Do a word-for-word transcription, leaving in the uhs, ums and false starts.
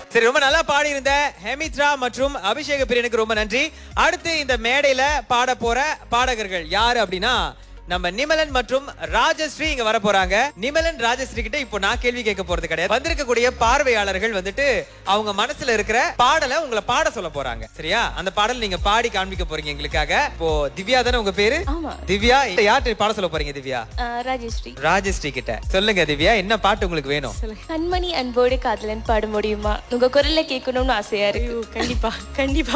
சரி, ரொம்ப நல்லா பாடி இருந்த ஹெமித்ரா மற்றும் அபிஷேக பிரியனுக்கு ரொம்ப நன்றி. அடுத்து இந்த மேடையில பாட போற பாடகர்கள் யாரு அப்படின்னா நம்ம நிமலன் மற்றும் ராஜஸ்ரீ இங்க வர போறாங்க. நிமலன் ராஜஸ்ரீ கிட்ட இப்போ நான் கேள்வி கேட்க போறது கிடையாது. வந்திருக்கக்கூடிய பார்வையாளர்கள் வந்துட்டு அவங்க மனசுல இருக்கிற பாடலை உங்களை பாட சொல்ல போறாங்க. சரியா? அந்த பாடல் நீங்க பாடி காண்பிக்க போறீங்க எங்களுக்காக. இப்போ திவ்யா தானே உங்க பேரு? திவ்யா, யார்கிட்ட பாட சொல்ல போறீங்க திவ்யா? ராஜஸ்ரீ. ராஜஸ்ரீ கிட்ட சொல்லுங்க திவ்யா, என்ன பாட்டு உங்களுக்கு வேணும்? கண்மணி அன்போடு காதலன் பாட முடியுமா? உங்க குரல்ல கேட்கணும்னு ஆசையா இருக்கு. கண்டிப்பா கண்டிப்பா